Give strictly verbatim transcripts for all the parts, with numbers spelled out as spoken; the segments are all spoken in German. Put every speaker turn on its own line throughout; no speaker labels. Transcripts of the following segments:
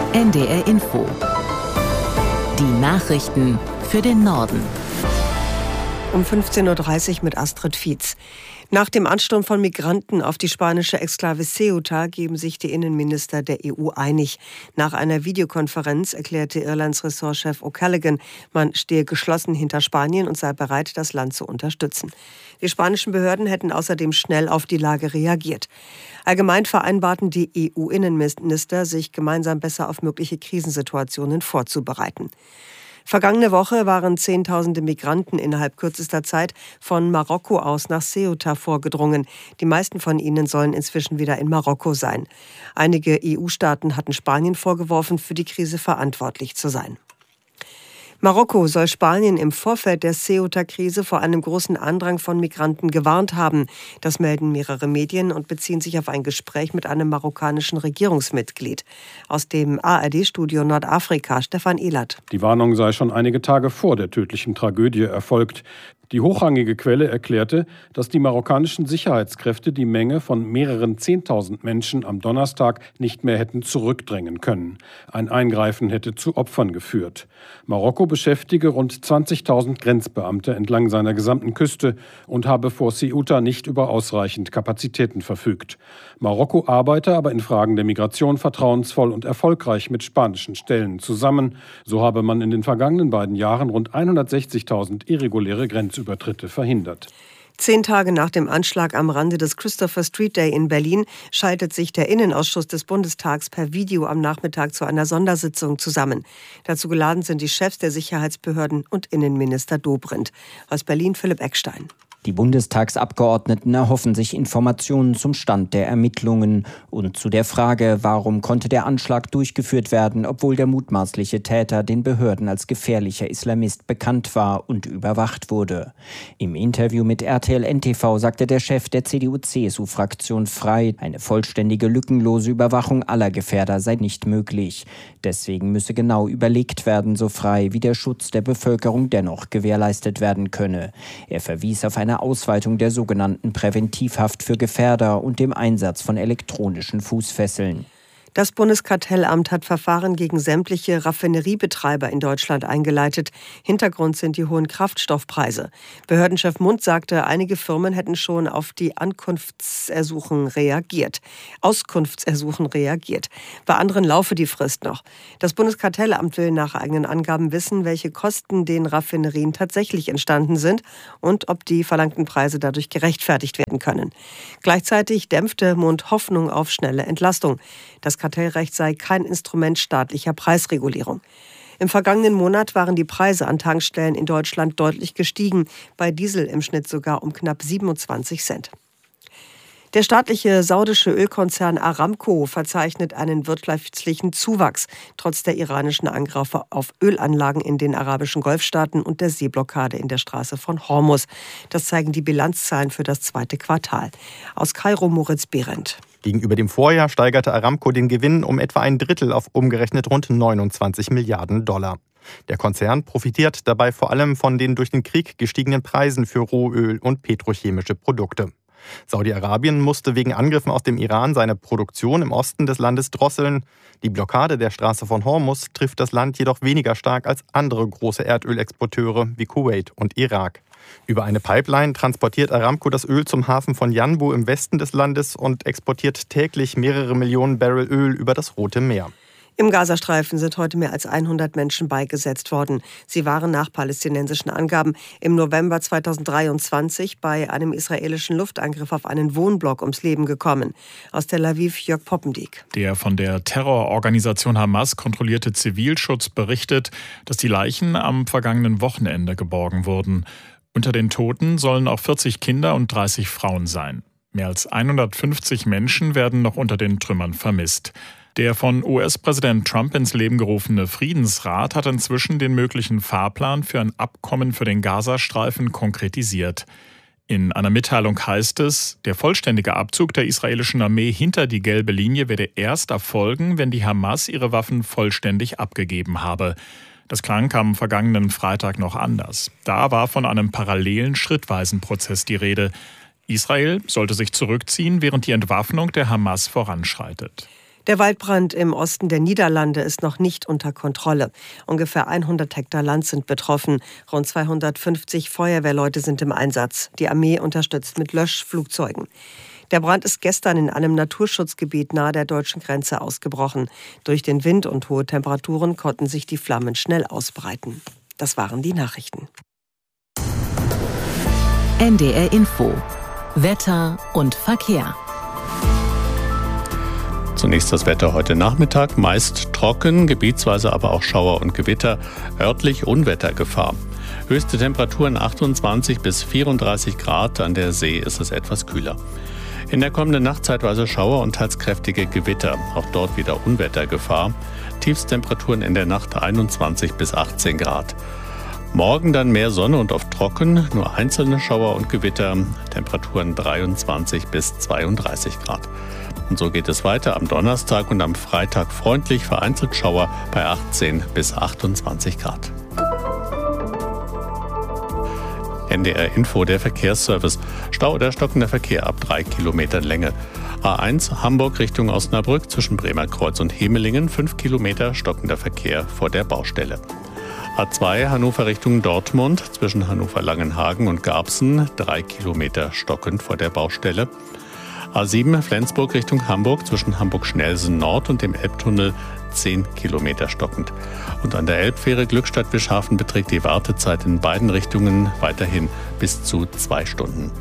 N D R Info. Die Nachrichten für den Norden.
Um fünfzehn Uhr dreißig mit Astrid Fietz. Nach dem Ansturm von Migranten auf die spanische Exklave Ceuta geben sich die Innenminister der E U einig. Nach einer Videokonferenz erklärte Irlands Ressortchef O'Callaghan, man stehe geschlossen hinter Spanien und sei bereit, das Land zu unterstützen. Die spanischen Behörden hätten außerdem schnell auf die Lage reagiert. Allgemein vereinbarten die E U-Innenminister, sich gemeinsam besser auf mögliche Krisensituationen vorzubereiten. Vergangene Woche waren Zehntausende Migranten innerhalb kürzester Zeit von Marokko aus nach Ceuta vorgedrungen. Die meisten von ihnen sollen inzwischen wieder in Marokko sein. Einige E U-Staaten hatten Spanien vorgeworfen, für die Krise verantwortlich zu sein. Marokko soll Spanien im Vorfeld der Ceuta-Krise vor einem großen Andrang von Migranten gewarnt haben. Das melden mehrere Medien und beziehen sich auf ein Gespräch mit einem marokkanischen Regierungsmitglied. Aus dem A R D-Studio Nordafrika, Stefan Ehlert.
Die Warnung sei schon einige Tage vor der tödlichen Tragödie erfolgt. Die hochrangige Quelle erklärte, dass die marokkanischen Sicherheitskräfte die Menge von mehreren Zehntausend Menschen am Donnerstag nicht mehr hätten zurückdrängen können. Ein Eingreifen hätte zu Opfern geführt. Marokko beschäftige rund zwanzigtausend Grenzbeamte entlang seiner gesamten Küste und habe vor Ceuta nicht über ausreichend Kapazitäten verfügt. Marokko arbeite aber in Fragen der Migration vertrauensvoll und erfolgreich mit spanischen Stellen zusammen. So habe man in den vergangenen beiden Jahren rund hundertsechzigtausend irreguläre Grenzübertritte verhindert.
Zehn Tage nach dem Anschlag am Rande des Christopher Street Day in Berlin schaltet sich der Innenausschuss des Bundestags per Video am Nachmittag zu einer Sondersitzung zusammen. Dazu geladen sind die Chefs der Sicherheitsbehörden und Innenminister Dobrindt. Aus Berlin Philipp Eckstein.
Die Bundestagsabgeordneten erhoffen sich Informationen zum Stand der Ermittlungen und zu der Frage, warum konnte der Anschlag durchgeführt werden, obwohl der mutmaßliche Täter den Behörden als gefährlicher Islamist bekannt war und überwacht wurde. Im Interview mit R T L N T V sagte der Chef der C D U C S U-Fraktion Frei, eine vollständige, lückenlose Überwachung aller Gefährder sei nicht möglich. Deswegen müsse genau überlegt werden, so Frei, wie der Schutz der Bevölkerung dennoch gewährleistet werden könne. Er verwies auf eine Ausweitung der sogenannten Präventivhaft für Gefährder und dem Einsatz von elektronischen Fußfesseln.
Das Bundeskartellamt hat Verfahren gegen sämtliche Raffineriebetreiber in Deutschland eingeleitet. Hintergrund sind die hohen Kraftstoffpreise. Behördenchef Mund sagte, einige Firmen hätten schon auf die Ankunftsersuchen reagiert. Auskunftsersuchen reagiert. Bei anderen laufe die Frist noch. Das Bundeskartellamt will nach eigenen Angaben wissen, welche Kosten den Raffinerien tatsächlich entstanden sind und ob die verlangten Preise dadurch gerechtfertigt werden können. Gleichzeitig dämpfte Mund Hoffnung auf schnelle Entlastung. Das Kartellrecht sei kein Instrument staatlicher Preisregulierung. Im vergangenen Monat waren die Preise an Tankstellen in Deutschland deutlich gestiegen, bei Diesel im Schnitt sogar um knapp siebenundzwanzig Cent. Der staatliche saudische Ölkonzern Aramco verzeichnet einen wirtschaftlichen Zuwachs, trotz der iranischen Angriffe auf Ölanlagen in den arabischen Golfstaaten und der Seeblockade in der Straße von Hormuz. Das zeigen die Bilanzzahlen für das zweite Quartal. Aus Kairo Moritz Behrendt.
Gegenüber dem Vorjahr steigerte Aramco den Gewinn um etwa ein Drittel auf umgerechnet rund neunundzwanzig Milliarden Dollar. Der Konzern profitiert dabei vor allem von den durch den Krieg gestiegenen Preisen für Rohöl und petrochemische Produkte. Saudi-Arabien musste wegen Angriffen aus dem Iran seine Produktion im Osten des Landes drosseln. Die Blockade der Straße von Hormuz trifft das Land jedoch weniger stark als andere große Erdölexporteure wie Kuwait und Irak. Über eine Pipeline transportiert Aramco das Öl zum Hafen von Yanbu im Westen des Landes und exportiert täglich mehrere Millionen Barrel Öl über das Rote Meer.
Im Gazastreifen sind heute mehr als hundert Menschen beigesetzt worden. Sie waren nach palästinensischen Angaben im November zweitausenddreiundzwanzig bei einem israelischen Luftangriff auf einen Wohnblock ums Leben gekommen. Aus Tel Aviv Jörg Poppendiek.
Der von der Terrororganisation Hamas kontrollierte Zivilschutz berichtet, dass die Leichen am vergangenen Wochenende geborgen wurden. Unter den Toten sollen auch vierzig Kinder und dreißig Frauen sein. Mehr als hundertfünfzig Menschen werden noch unter den Trümmern vermisst. Der von U S-Präsident Trump ins Leben gerufene Friedensrat hat inzwischen den möglichen Fahrplan für ein Abkommen für den Gazastreifen konkretisiert. In einer Mitteilung heißt es, der vollständige Abzug der israelischen Armee hinter die gelbe Linie werde erst erfolgen, wenn die Hamas ihre Waffen vollständig abgegeben habe. Das klang am vergangenen Freitag noch anders. Da war von einem parallelen, schrittweisen Prozess die Rede. Israel sollte sich zurückziehen, während die Entwaffnung der Hamas voranschreitet.
Der Waldbrand im Osten der Niederlande ist noch nicht unter Kontrolle. Ungefähr hundert Hektar Land sind betroffen. Rund zweihundertfünfzig Feuerwehrleute sind im Einsatz. Die Armee unterstützt mit Löschflugzeugen. Der Brand ist gestern in einem Naturschutzgebiet nahe der deutschen Grenze ausgebrochen. Durch den Wind und hohe Temperaturen konnten sich die Flammen schnell ausbreiten. Das waren die Nachrichten.
N D R Info. Wetter und Verkehr.
Zunächst das Wetter heute Nachmittag, meist trocken, gebietsweise aber auch Schauer und Gewitter, örtlich Unwettergefahr. Höchste Temperaturen achtundzwanzig bis vierunddreißig Grad, an der See ist es etwas kühler. In der kommenden Nacht zeitweise Schauer und teils kräftige Gewitter, auch dort wieder Unwettergefahr. Tiefstemperaturen in der Nacht einundzwanzig bis achtzehn Grad. Morgen dann mehr Sonne und oft trocken, nur einzelne Schauer und Gewitter, Temperaturen dreiundzwanzig bis zweiunddreißig Grad. Und so geht es weiter am Donnerstag und am Freitag freundlich, vereinzelt Schauer bei achtzehn bis achtundzwanzig Grad. N D R Info, der Verkehrsservice. Stau oder stockender Verkehr ab drei Kilometern Länge. A eins Hamburg Richtung Osnabrück zwischen Bremerkreuz und Hemelingen, fünf Kilometer stockender Verkehr vor der Baustelle. A zwei Hannover Richtung Dortmund zwischen Hannover-Langenhagen und Garbsen, drei Kilometer stockend vor der Baustelle. A sieben Flensburg Richtung Hamburg zwischen Hamburg-Schnelsen Nord und dem Elbtunnel, zehn Kilometer stockend. Und an der Elbfähre Glückstadt-Bischhafen beträgt die Wartezeit in beiden Richtungen weiterhin bis zu zwei Stunden.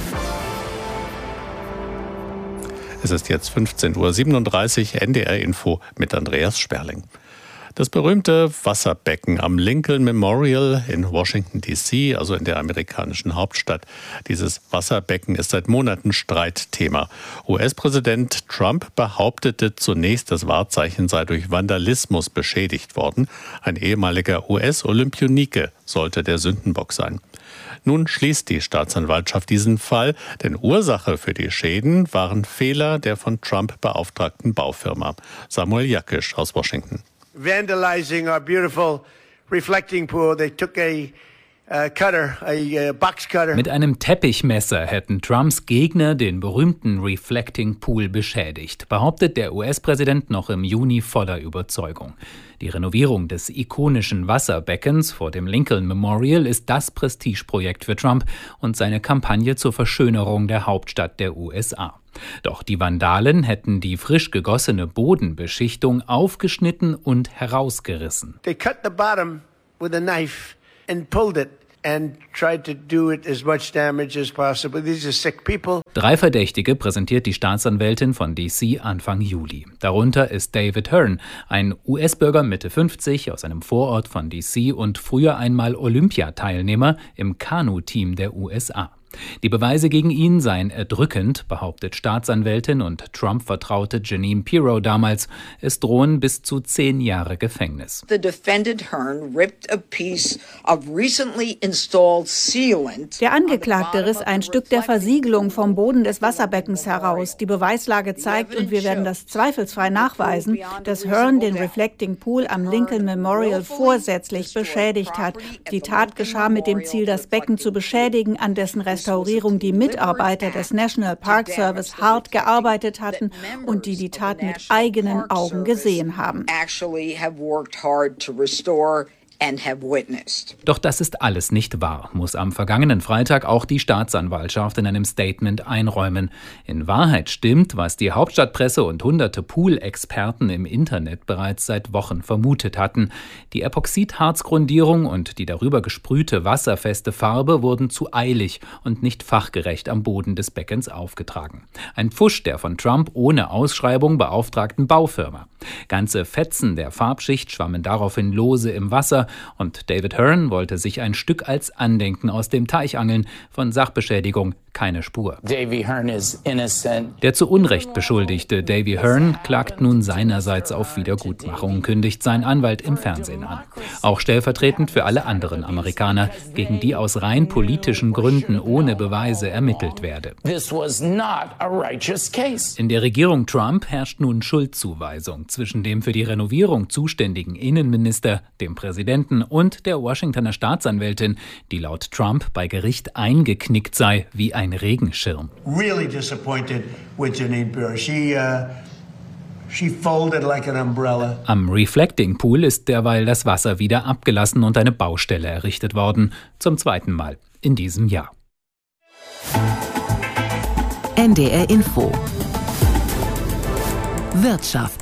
Es ist jetzt fünfzehn Uhr siebenunddreißig, N D R Info mit Andreas Sperling. Das berühmte Wasserbecken am Lincoln Memorial in Washington D C, also in der amerikanischen Hauptstadt. Dieses Wasserbecken ist seit Monaten Streitthema. U S-Präsident Trump behauptete zunächst, das Wahrzeichen sei durch Vandalismus beschädigt worden. Ein ehemaliger U S-Olympionike sollte der Sündenbock sein. Nun schließt die Staatsanwaltschaft diesen Fall, denn Ursache für die Schäden waren Fehler der von Trump beauftragten Baufirma. Samuel Jakisch aus Washington.
Vandalizing our beautiful reflecting pool. They took a uh, cutter, a uh, box cutter.
Mit einem Teppichmesser hätten Trumps Gegner den berühmten Reflecting Pool beschädigt, behauptet der U S-Präsident noch im Juni voller Überzeugung. Die Renovierung des ikonischen Wasserbeckens vor dem Lincoln Memorial ist das Prestigeprojekt für Trump und seine Kampagne zur Verschönerung der Hauptstadt der U S A. Doch die Vandalen hätten die frisch gegossene Bodenbeschichtung aufgeschnitten und herausgerissen.
They cut the bottom with a knife and pulled it and tried to do it as much damage as possible. These are sick people.
Drei Verdächtige präsentiert die Staatsanwältin von D C Anfang Juli. Darunter ist David Hearn, ein U S-Bürger Mitte fünfzig aus einem Vorort von D C und früher einmal Olympiateilnehmer im Kanu-Team der U S A. Die Beweise gegen ihn seien erdrückend, behauptet Staatsanwältin und Trump-Vertraute Jeanine Pirro damals. Es drohen bis zu zehn Jahre Gefängnis.
The defendant Hearn ripped a piece of recently installed sealant.
Der Angeklagte riss ein Stück der Versiegelung vom Boden des Wasserbeckens heraus. Die Beweislage zeigt, und wir werden das zweifelsfrei nachweisen, dass Hearn den Reflecting Pool am Lincoln Memorial vorsätzlich beschädigt hat. Die Tat geschah mit dem Ziel, das Becken zu beschädigen, an dessen Restaurierung die Mitarbeiter des National Park Service hart gearbeitet hatten und die die Tat mit eigenen Augen gesehen haben.
Doch das ist alles nicht wahr, muss am vergangenen Freitag auch die Staatsanwaltschaft in einem Statement einräumen. In Wahrheit stimmt, was die Hauptstadtpresse und hunderte Pool-Experten im Internet bereits seit Wochen vermutet hatten. Die Epoxidharzgrundierung und die darüber gesprühte wasserfeste Farbe wurden zu eilig und nicht fachgerecht am Boden des Beckens aufgetragen. Ein Pfusch der von Trump ohne Ausschreibung beauftragten Baufirma. Ganze Fetzen der Farbschicht schwammen daraufhin lose im Wasser, und David Hearn wollte sich ein Stück als Andenken aus dem Teich angeln. Von Sachbeschädigung keine Spur.
Davy Hearn is innocent.
Der zu Unrecht beschuldigte Davy Hearn klagt nun seinerseits auf Wiedergutmachung, kündigt sein Anwalt im Fernsehen an. Auch stellvertretend für alle anderen Amerikaner, gegen die aus rein politischen Gründen ohne Beweise ermittelt werde.
This was not a righteous case.
In der Regierung Trump herrscht nun Schuldzuweisung zwischen dem für die Renovierung zuständigen Innenminister, dem Präsidenten und der Washingtoner Staatsanwältin, die laut Trump bei Gericht eingeknickt sei wie ein Regenschirm.
Really disappointed with Jeanine Pirro. She uh, She folded like an umbrella.
Am Reflecting Pool ist derweil das Wasser wieder abgelassen und eine Baustelle errichtet worden. Zum zweiten Mal in diesem Jahr.
N D R Info. Wirtschaft.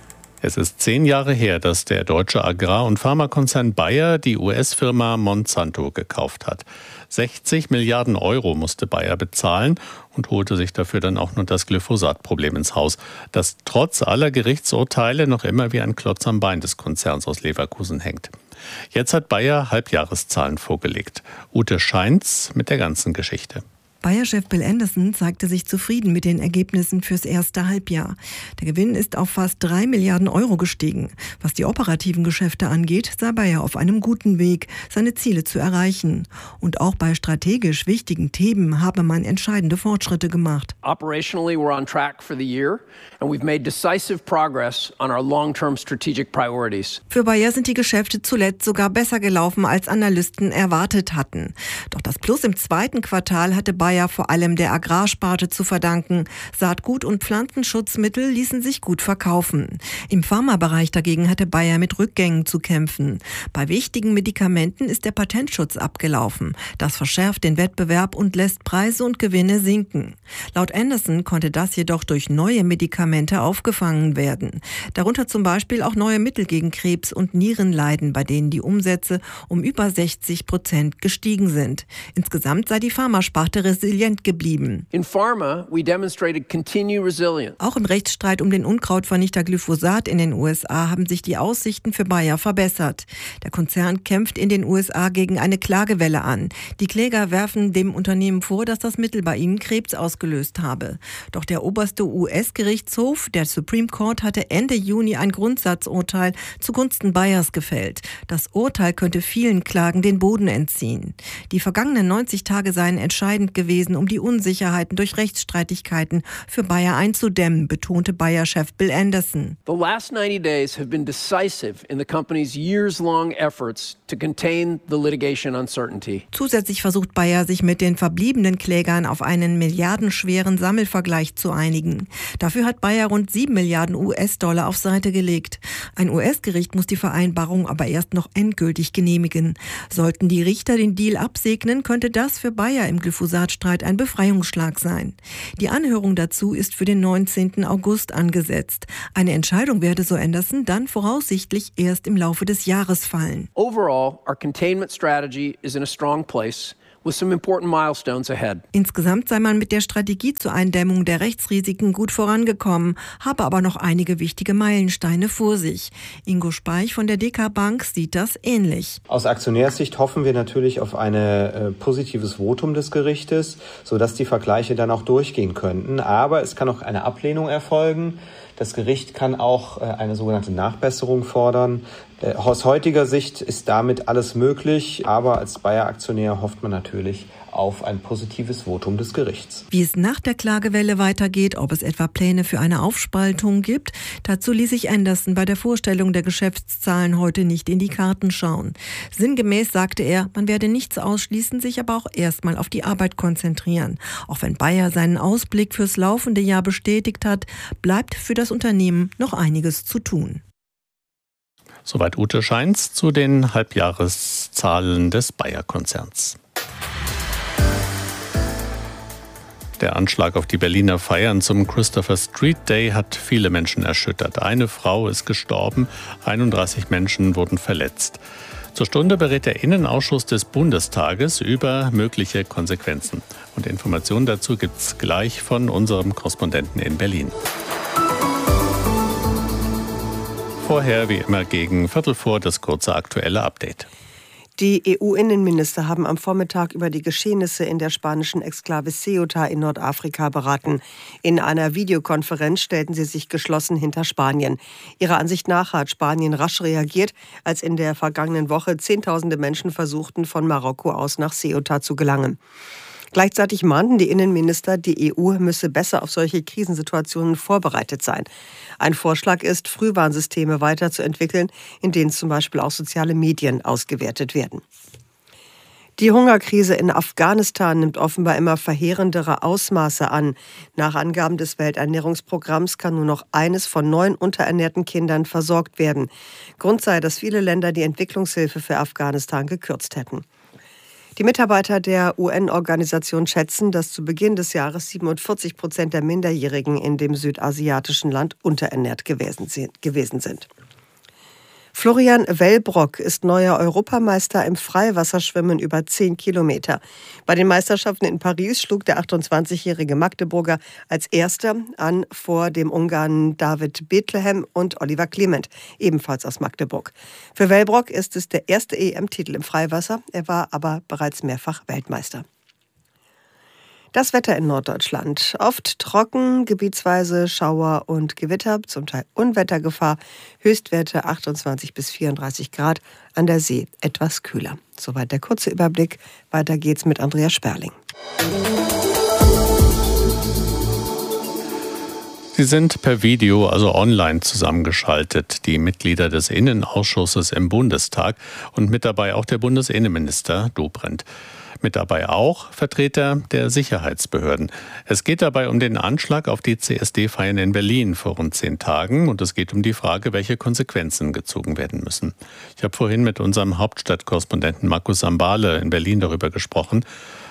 Es ist zehn Jahre her, dass der deutsche Agrar- und Pharmakonzern Bayer die U S-Firma Monsanto gekauft hat. sechzig Milliarden Euro musste Bayer bezahlen und holte sich dafür dann auch nur das Glyphosat-Problem ins Haus, das trotz aller Gerichtsurteile noch immer wie ein Klotz am Bein des Konzerns aus Leverkusen hängt. Jetzt hat Bayer Halbjahreszahlen vorgelegt. Ute Scheintz mit der ganzen Geschichte.
Bayer-Chef Bill Anderson zeigte sich zufrieden mit den Ergebnissen fürs erste Halbjahr. Der Gewinn ist auf fast drei Milliarden Euro gestiegen. Was die operativen Geschäfte angeht, sei Bayer auf einem guten Weg, seine Ziele zu erreichen. Und auch bei strategisch wichtigen Themen habe man entscheidende Fortschritte gemacht.
Operationally, we're on track for the year and we've made decisive progress on our long-term strategic priorities.
Für Bayer sind die Geschäfte zuletzt sogar besser gelaufen, als Analysten erwartet hatten. Doch das Plus im zweiten Quartal hatte Bayer vor allem der Agrarsparte zu verdanken. Saatgut- und Pflanzenschutzmittel ließen sich gut verkaufen. Im Pharmabereich dagegen hatte Bayer mit Rückgängen zu kämpfen. Bei wichtigen Medikamenten ist der Patentschutz abgelaufen. Das verschärft den Wettbewerb und lässt Preise und Gewinne sinken. Laut Anderson konnte das jedoch durch neue Medikamente aufgefangen werden. Darunter zum Beispiel auch neue Mittel gegen Krebs und Nierenleiden, bei denen die Umsätze um über sechzig Prozent gestiegen sind. Insgesamt sei die Pharmasparte resilient geblieben.
In pharma, we demonstrated continued resilience.
Auch im Rechtsstreit um den Unkrautvernichter Glyphosat in den U S A haben sich die Aussichten für Bayer verbessert. Der Konzern kämpft in den U S A gegen eine Klagewelle an. Die Kläger werfen dem Unternehmen vor, dass das Mittel bei ihnen Krebs ausgelöst habe. Doch der oberste U S-Gerichtshof, der Supreme Court, hatte Ende Juni ein Grundsatzurteil zugunsten Bayers gefällt. Das Urteil könnte vielen Klagen den Boden entziehen. Die vergangenen neunzig Tage seien entscheidend gewesen, um die Unsicherheiten durch Rechtsstreitigkeiten für Bayer einzudämmen, betonte Bayer-Chef Bill Anderson.
The last ninety days have been decisive in the company's years-long efforts to contain the litigation uncertainty.
Zusätzlich versucht Bayer, sich mit den verbliebenen Klägern auf einen milliardenschweren Sammelvergleich zu einigen. Dafür hat Bayer rund sieben Milliarden U S-Dollar auf Seite gelegt. Ein U S-Gericht muss die Vereinbarung aber erst noch endgültig genehmigen. Sollten die Richter den Deal absegnen, könnte das für Bayer im Glyphosatstreit ein Befreiungsschlag sein. Die Anhörung dazu ist für den neunzehnten August angesetzt. Eine Entscheidung werde, so Anderson, dann voraussichtlich erst im Laufe des Jahres fallen.
Overall, our containment strategy is in a strong place, with some important milestones ahead.
Insgesamt sei man mit der Strategie zur Eindämmung der Rechtsrisiken gut vorangekommen, habe aber noch einige wichtige Meilensteine vor sich. Ingo Speich von der D K Bank sieht das ähnlich.
Aus Aktionärssicht hoffen wir natürlich auf ein äh, positives Votum des Gerichtes, sodass die Vergleiche dann auch durchgehen könnten. Aber es kann auch eine Ablehnung erfolgen. Das Gericht kann auch äh, eine sogenannte Nachbesserung fordern. Äh, aus heutiger Sicht ist damit alles möglich, aber als Bayer-Aktionär hofft man natürlich auf ein positives Votum des Gerichts.
Wie es nach der Klagewelle weitergeht, ob es etwa Pläne für eine Aufspaltung gibt, dazu ließ sich Anderson bei der Vorstellung der Geschäftszahlen heute nicht in die Karten schauen. Sinngemäß sagte er, man werde nichts ausschließen, sich aber auch erstmal auf die Arbeit konzentrieren. Auch wenn Bayer seinen Ausblick fürs laufende Jahr bestätigt hat, bleibt für das Unternehmen noch einiges zu tun.
Soweit Ute Scheintz zu den Halbjahreszahlen des Bayer-Konzerns. Der Anschlag auf die Berliner Feiern zum Christopher Street Day hat viele Menschen erschüttert. Eine Frau ist gestorben, einunddreißig Menschen wurden verletzt. Zur Stunde berät der Innenausschuss des Bundestages über mögliche Konsequenzen. Und Informationen dazu gibt's gleich von unserem Korrespondenten in Berlin. Vorher wie immer gegen Viertel vor das kurze aktuelle Update.
Die E U-Innenminister haben am Vormittag über die Geschehnisse in der spanischen Exklave Ceuta in Nordafrika beraten. In einer Videokonferenz stellten sie sich geschlossen hinter Spanien. Ihrer Ansicht nach hat Spanien rasch reagiert, als in der vergangenen Woche Zehntausende Menschen versuchten, von Marokko aus nach Ceuta zu gelangen. Gleichzeitig mahnten die Innenminister, die E U müsse besser auf solche Krisensituationen vorbereitet sein. Ein Vorschlag ist, Frühwarnsysteme weiterzuentwickeln, in denen zum Beispiel auch soziale Medien ausgewertet werden. Die Hungerkrise in Afghanistan nimmt offenbar immer verheerendere Ausmaße an. Nach Angaben des Welternährungsprogramms kann nur noch eines von neun unterernährten Kindern versorgt werden. Grund sei, dass viele Länder die Entwicklungshilfe für Afghanistan gekürzt hätten. Die Mitarbeiter der U N-Organisation schätzen, dass zu Beginn des Jahres siebenundvierzig Prozent der Minderjährigen in dem südasiatischen Land unterernährt gewesen sind. Florian Wellbrock ist neuer Europameister im Freiwasserschwimmen über zehn Kilometer. Bei den Meisterschaften in Paris schlug der achtundzwanzigjährige Magdeburger als Erster an vor dem Ungarn David Bethlehem und Oliver Clement, ebenfalls aus Magdeburg. Für Wellbrock ist es der erste E M-Titel im Freiwasser. Er war aber bereits mehrfach Weltmeister. Das Wetter in Norddeutschland. Oft trocken, gebietsweise Schauer und Gewitter, zum Teil Unwettergefahr. Höchstwerte achtundzwanzig bis vierunddreißig Grad, an der See etwas kühler. Soweit der kurze Überblick. Weiter geht's mit Andrea Sperling.
Sie sind per Video, also online, zusammengeschaltet, die Mitglieder des Innenausschusses im Bundestag und mit dabei auch der Bundesinnenminister Dobrindt. Mit dabei auch Vertreter der Sicherheitsbehörden. Es geht dabei um den Anschlag auf die C S D-Feiern in Berlin vor rund zehn Tagen und es geht um die Frage, welche Konsequenzen gezogen werden müssen. Ich habe vorhin mit unserem Hauptstadtkorrespondenten Markus Sambale in Berlin darüber gesprochen.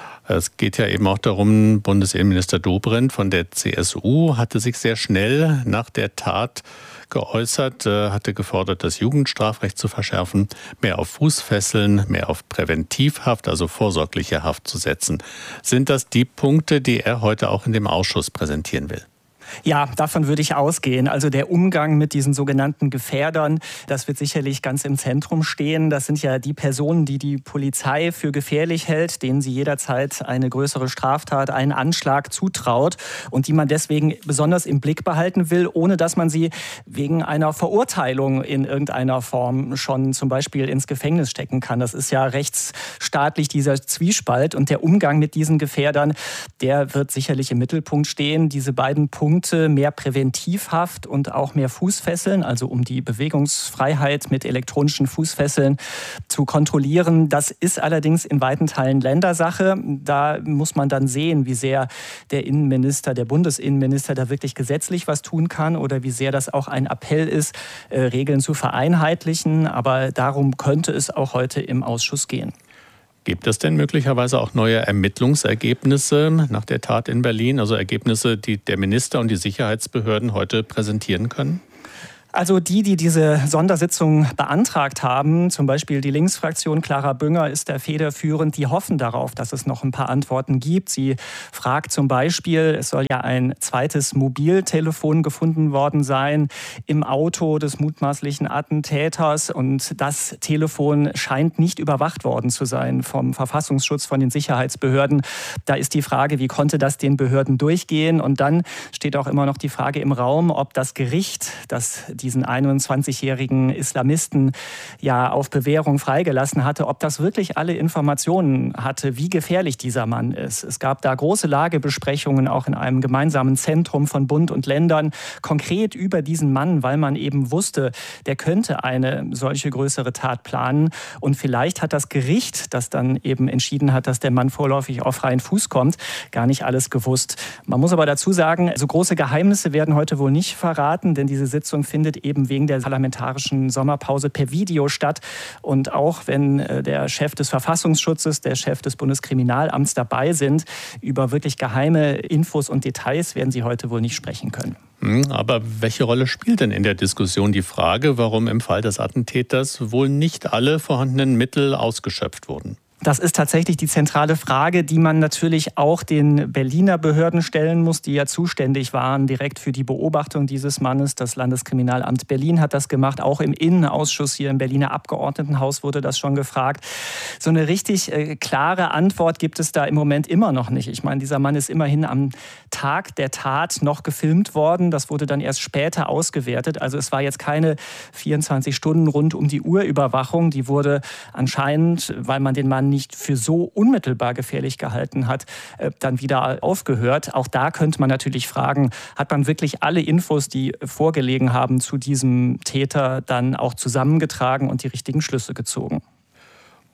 Es geht ja eben auch darum, Bundesinnenminister Dobrindt von der C S U hatte sich sehr schnell nach der Tat geäußert, hatte gefordert, das Jugendstrafrecht zu verschärfen, mehr auf Fußfesseln, mehr auf Präventivhaft, also vorsorgliche Haft zu setzen. Sind das die Punkte, die er heute auch in dem Ausschuss präsentieren will?
Ja, davon würde ich ausgehen. Also der Umgang mit diesen sogenannten Gefährdern, das wird sicherlich ganz im Zentrum stehen. Das sind ja die Personen, die die Polizei für gefährlich hält, denen sie jederzeit eine größere Straftat, einen Anschlag zutraut und die man deswegen besonders im Blick behalten will, ohne dass man sie wegen einer Verurteilung in irgendeiner Form schon zum Beispiel ins Gefängnis stecken kann. Das ist ja rechtsstaatlich dieser Zwiespalt und der Umgang mit diesen Gefährdern, der wird sicherlich im Mittelpunkt stehen. Diese beiden Punkte, mehr Präventivhaft und auch mehr Fußfesseln, also um die Bewegungsfreiheit mit elektronischen Fußfesseln zu kontrollieren. Das ist allerdings in weiten Teilen Ländersache. Da muss man dann sehen, wie sehr der Innenminister, der Bundesinnenminister da wirklich gesetzlich was tun kann oder wie sehr das auch ein Appell ist, äh, Regeln zu vereinheitlichen. Aber darum könnte es auch heute im Ausschuss gehen.
Gibt es denn möglicherweise auch neue Ermittlungsergebnisse nach der Tat in Berlin? Also Ergebnisse, die der Minister und die Sicherheitsbehörden heute präsentieren können?
Also die, die diese Sondersitzung beantragt haben, zum Beispiel die Linksfraktion, Clara Bünger ist da federführend, die hoffen darauf, dass es noch ein paar Antworten gibt. Sie fragt zum Beispiel, es soll ja ein zweites Mobiltelefon gefunden worden sein im Auto des mutmaßlichen Attentäters und das Telefon scheint nicht überwacht worden zu sein vom Verfassungsschutz, von den Sicherheitsbehörden. Da ist die Frage, wie konnte das den Behörden durchgehen? Und dann steht auch immer noch die Frage im Raum, ob das Gericht, das diesen einundzwanzigjährigen Islamisten ja auf Bewährung freigelassen hatte, ob das wirklich alle Informationen hatte, wie gefährlich dieser Mann ist. Es gab da große Lagebesprechungen, auch in einem gemeinsamen Zentrum von Bund und Ländern, konkret über diesen Mann, weil man eben wusste, der könnte eine solche größere Tat planen. Und vielleicht hat das Gericht, das dann eben entschieden hat, dass der Mann vorläufig auf freien Fuß kommt, gar nicht alles gewusst. Man muss aber dazu sagen, so große Geheimnisse werden heute wohl nicht verraten, denn diese Sitzung findet eben wegen der parlamentarischen Sommerpause per Video statt. Und auch wenn der Chef des Verfassungsschutzes, der Chef des Bundeskriminalamts dabei sind, über wirklich geheime Infos und Details werden sie heute wohl nicht sprechen können.
Aber welche Rolle spielt denn in der Diskussion die Frage, warum im Fall des Attentäters wohl nicht alle vorhandenen Mittel ausgeschöpft wurden?
Das ist tatsächlich die zentrale Frage, die man natürlich auch den Berliner Behörden stellen muss, die ja zuständig waren direkt für die Beobachtung dieses Mannes. Das Landeskriminalamt Berlin hat das gemacht. Auch im Innenausschuss hier im Berliner Abgeordnetenhaus wurde das schon gefragt. So eine richtig äh, klare Antwort gibt es da im Moment immer noch nicht. Ich meine, dieser Mann ist immerhin am Tag der Tat noch gefilmt worden. Das wurde dann erst später ausgewertet. Also es war jetzt keine vierundzwanzig Stunden rund um die Uhr Überwachung. Die wurde anscheinend, weil man den Mann nicht für so unmittelbar gefährlich gehalten hat, dann wieder aufgehört. Auch da könnte man natürlich fragen, hat man wirklich alle Infos, die vorgelegen haben zu diesem Täter, dann auch zusammengetragen und die richtigen Schlüsse gezogen?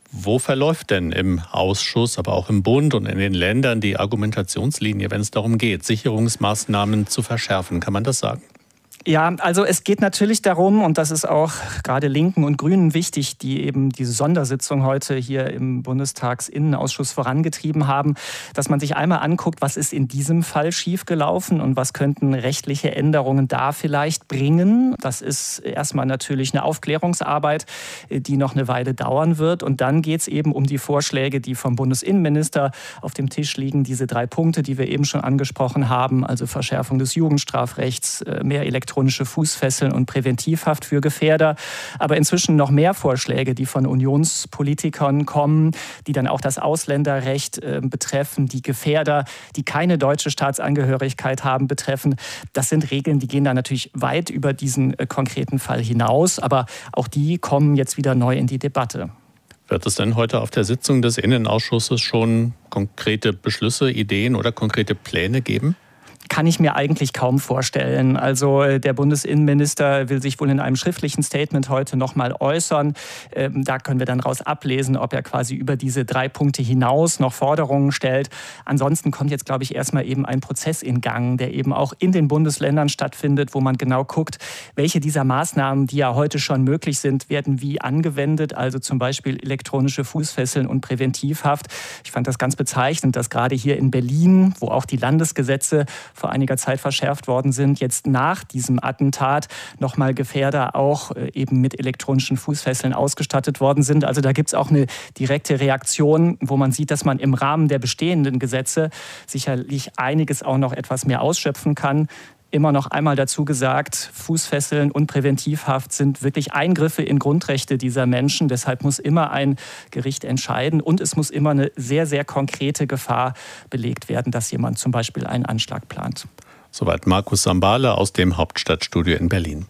Wo verläuft denn im Ausschuss, aber auch im Bund und in den Ländern die Argumentationslinie, wenn es darum geht, Sicherungsmaßnahmen zu verschärfen? Kann man das sagen?
Ja, also es geht natürlich darum, und das ist auch gerade Linken und Grünen wichtig, die eben diese Sondersitzung heute hier im Bundestagsinnenausschuss vorangetrieben haben, dass man sich einmal anguckt, was ist in diesem Fall schiefgelaufen und was könnten rechtliche Änderungen da vielleicht bringen. Das ist erstmal natürlich eine Aufklärungsarbeit, die noch eine Weile dauern wird. Und dann geht es eben um die Vorschläge, die vom Bundesinnenminister auf dem Tisch liegen, diese drei Punkte, die wir eben schon angesprochen haben, also Verschärfung des Jugendstrafrechts, mehr elektronische elektronische Fußfesseln und Präventivhaft für Gefährder. Aber inzwischen noch mehr Vorschläge, die von Unionspolitikern kommen, die dann auch das Ausländerrecht äh, betreffen, die Gefährder, die keine deutsche Staatsangehörigkeit haben, betreffen. Das sind Regeln, die gehen da natürlich weit über diesen äh, konkreten Fall hinaus. Aber auch die kommen jetzt wieder neu in die Debatte.
Wird es denn heute auf der Sitzung des Innenausschusses schon konkrete Beschlüsse, Ideen oder konkrete Pläne geben?
Kann ich mir eigentlich kaum vorstellen. Also der Bundesinnenminister will sich wohl in einem schriftlichen Statement heute noch mal äußern. Ähm, da können wir dann raus ablesen, ob er quasi über diese drei Punkte hinaus noch Forderungen stellt. Ansonsten kommt jetzt, glaube ich, erstmal eben ein Prozess in Gang, der eben auch in den Bundesländern stattfindet, wo man genau guckt, welche dieser Maßnahmen, die ja heute schon möglich sind, werden wie angewendet. Also zum Beispiel elektronische Fußfesseln und Präventivhaft. Ich fand das ganz bezeichnend, dass gerade hier in Berlin, wo auch die Landesgesetze vor einiger Zeit verschärft worden sind, jetzt nach diesem Attentat nochmal Gefährder auch eben mit elektronischen Fußfesseln ausgestattet worden sind. Also da gibt es auch eine direkte Reaktion, wo man sieht, dass man im Rahmen der bestehenden Gesetze sicherlich einiges auch noch etwas mehr ausschöpfen kann. Immer noch einmal dazu gesagt, Fußfesseln und Präventivhaft sind wirklich Eingriffe in Grundrechte dieser Menschen. Deshalb muss immer ein Gericht entscheiden und es muss immer eine sehr, sehr konkrete Gefahr belegt werden, dass jemand zum Beispiel einen Anschlag plant.
Soweit Markus Sambale aus dem Hauptstadtstudio in Berlin.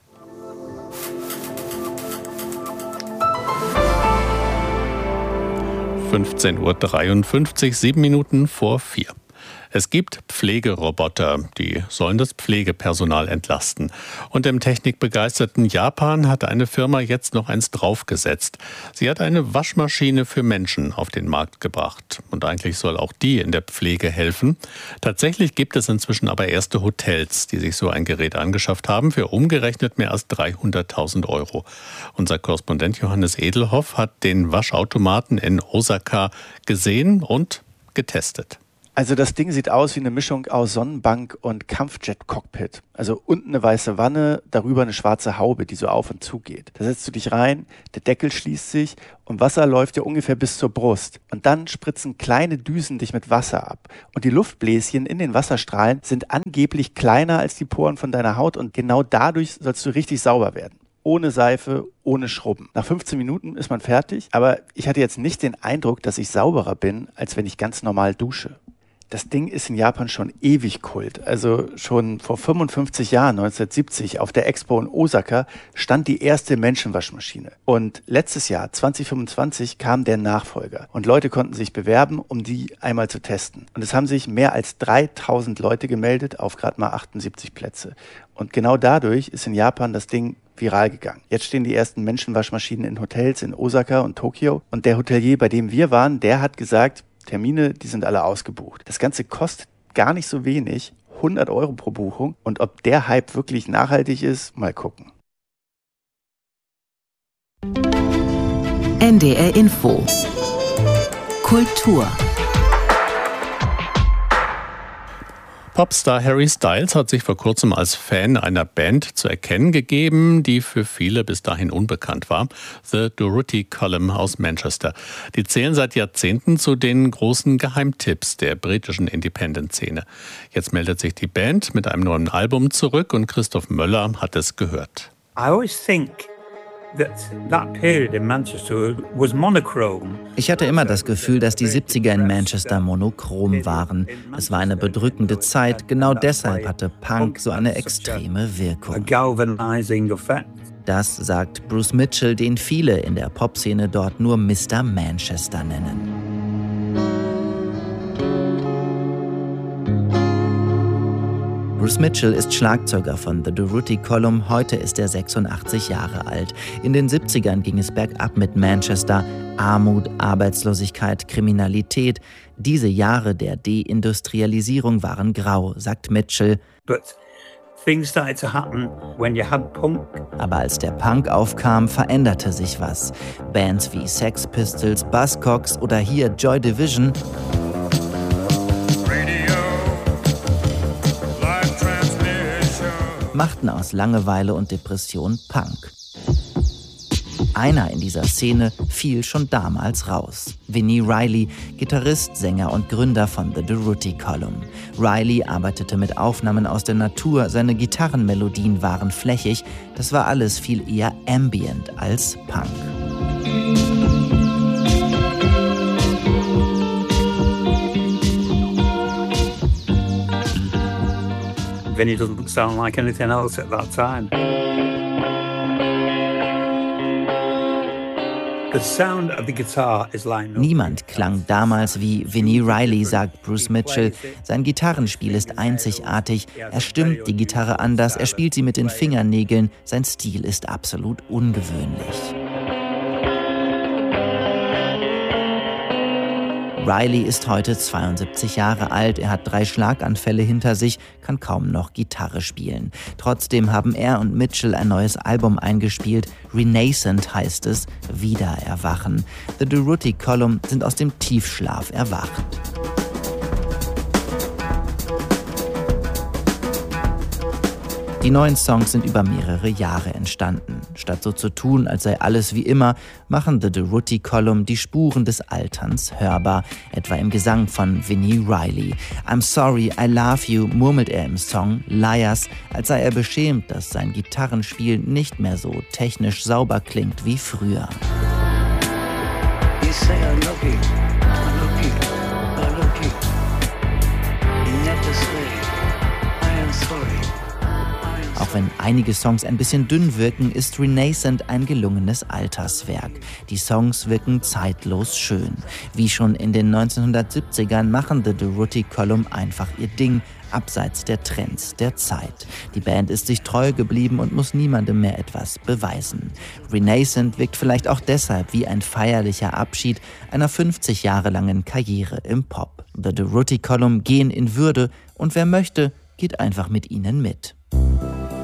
fünfzehn Uhr dreiundfünfzig, sieben Minuten vor vier. Es gibt Pflegeroboter, die sollen das Pflegepersonal entlasten. Und im technikbegeisterten Japan hat eine Firma jetzt noch eins draufgesetzt. Sie hat eine Waschmaschine für Menschen auf den Markt gebracht. Und eigentlich soll auch die in der Pflege helfen. Tatsächlich gibt es inzwischen aber erste Hotels, die sich so ein Gerät angeschafft haben, für umgerechnet mehr als dreihunderttausend Euro. Unser Korrespondent Johannes Edelhoff hat den Waschautomaten in Osaka gesehen und getestet.
Also das Ding sieht aus wie eine Mischung aus Sonnenbank und Kampfjet-Cockpit. Also unten eine weiße Wanne, darüber eine schwarze Haube, die so auf und zu geht. Da setzt du dich rein, der Deckel schließt sich und Wasser läuft ja ungefähr bis zur Brust. Und dann spritzen kleine Düsen dich mit Wasser ab. Und die Luftbläschen in den Wasserstrahlen sind angeblich kleiner als die Poren von deiner Haut und genau dadurch sollst du richtig sauber werden. Ohne Seife, ohne Schrubben. Nach fünfzehn Minuten ist man fertig, aber ich hatte jetzt nicht den Eindruck, dass ich sauberer bin, als wenn ich ganz normal dusche. Das Ding ist in Japan schon ewig Kult. Also schon vor fünfundfünfzig Jahren, neunzehnhundertsiebzig, auf der Expo in Osaka stand die erste Menschenwaschmaschine. Und letztes Jahr, zwanzig fünfundzwanzig, kam der Nachfolger. Und Leute konnten sich bewerben, um die einmal zu testen. Und es haben sich mehr als dreitausend Leute gemeldet auf gerade mal achtundsiebzig Plätze. Und genau dadurch ist in Japan das Ding viral gegangen. Jetzt stehen die ersten Menschenwaschmaschinen in Hotels in Osaka und Tokio. Und der Hotelier, bei dem wir waren, der hat gesagt, Termine, die sind alle ausgebucht. Das Ganze kostet gar nicht so wenig, hundert Euro pro Buchung. Und ob der Hype wirklich nachhaltig ist, mal gucken.
N D R Info Kultur.
Popstar Harry Styles hat sich vor kurzem als Fan einer Band zu erkennen gegeben, die für viele bis dahin unbekannt war. The Doherty Column aus Manchester. Die zählen seit Jahrzehnten zu den großen Geheimtipps der britischen Independent-Szene. Jetzt meldet sich die Band mit einem neuen Album zurück und Christoph Möller hat es gehört.
I always think that that period in Manchester was monochrome.
Ich hatte immer das Gefühl, dass die siebziger in Manchester monochrom waren. Es war eine bedrückende Zeit. Genau deshalb hatte Punk so eine extreme Wirkung. Das sagt Bruce Mitchell, den viele in der Popszene dort nur Mister Manchester nennen. Bruce Mitchell ist Schlagzeuger von The Durruti Column. Heute ist er sechsundachtzig Jahre alt. In den siebzigern ging es bergab mit Manchester. Armut, Arbeitslosigkeit, Kriminalität. Diese Jahre der Deindustrialisierung waren grau, sagt Mitchell.
But things started to happen when you had punk.
Aber als der Punk aufkam, veränderte sich was. Bands wie Sex Pistols, Buzzcocks oder hier Joy Division machten aus Langeweile und Depression Punk. Einer in dieser Szene fiel schon damals raus. Vinnie Riley, Gitarrist, Sänger und Gründer von The Durruti Column. Riley arbeitete mit Aufnahmen aus der Natur, seine Gitarrenmelodien waren flächig, das war alles viel eher ambient als Punk.
Vinnie doesn't sound like anything else at that time. The sound of the guitar is like no.
Niemand klang damals wie Vinnie Riley, sagt Bruce Mitchell. Sein Gitarrenspiel ist einzigartig, er stimmt die Gitarre anders, er spielt sie mit den Fingernägeln, sein Stil ist absolut ungewöhnlich. Riley ist heute zweiundsiebzig Jahre alt, er hat drei Schlaganfälle hinter sich, kann kaum noch Gitarre spielen. Trotzdem haben er und Mitchell ein neues Album eingespielt. Renascent heißt es, Wiedererwachen. The Durruti Column sind aus dem Tiefschlaf erwacht. Die neuen Songs sind über mehrere Jahre entstanden. Statt so zu tun, als sei alles wie immer, machen The Durruti Column die Spuren des Alterns hörbar, etwa im Gesang von Vinnie Riley. I'm sorry, I love you, murmelt er im Song Liars, als sei er beschämt, dass sein Gitarrenspiel nicht mehr so technisch sauber klingt wie früher.
You say I love you, I love you, I love you. You never say I am sorry.
Auch wenn einige Songs ein bisschen dünn wirken, ist Renascent ein gelungenes Alterswerk. Die Songs wirken zeitlos schön. Wie schon in den neunzehnhundertsiebzigern machen The Durruti Column einfach ihr Ding, abseits der Trends der Zeit. Die Band ist sich treu geblieben und muss niemandem mehr etwas beweisen. Renascent wirkt vielleicht auch deshalb wie ein feierlicher Abschied einer fünfzig Jahre langen Karriere im Pop. The Durruti Column gehen in Würde und wer möchte, geht einfach mit ihnen mit.